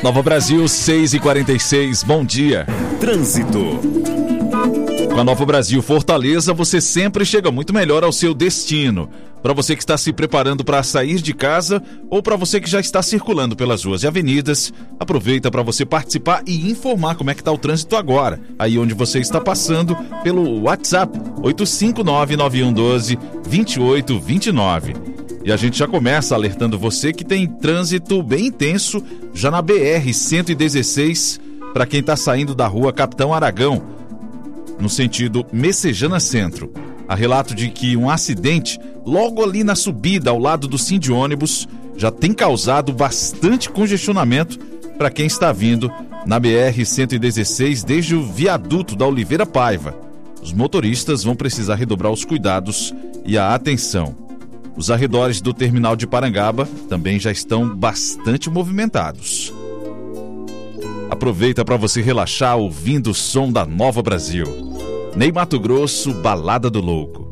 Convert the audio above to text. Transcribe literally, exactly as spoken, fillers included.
Nova Brasil, seis e quarenta e seis, bom dia. Trânsito. Com a Nova Brasil Fortaleza, você sempre chega muito melhor ao seu destino. Para você que está se preparando para sair de casa ou para você que já está circulando pelas ruas e avenidas, aproveita para você participar e informar como é que está o trânsito agora, aí onde você está passando, pelo WhatsApp oito cinco nove, nove um um dois, dois oito dois nove. E a gente já começa alertando você que tem trânsito bem intenso já na B R cento e dezesseis, para quem está saindo da rua Capitão Aragão, no sentido Messejana Centro. Há relato de que um acidente logo ali na subida ao lado do Sim de ônibus já tem causado bastante congestionamento para quem está vindo na B R cento e dezesseis desde o viaduto da Oliveira Paiva. Os motoristas vão precisar redobrar os cuidados e a atenção. Os arredores do terminal de Parangaba também já estão bastante movimentados. Aproveita para você relaxar ouvindo o som da Nova Brasil. Ney Matogrosso, Balada do Louco.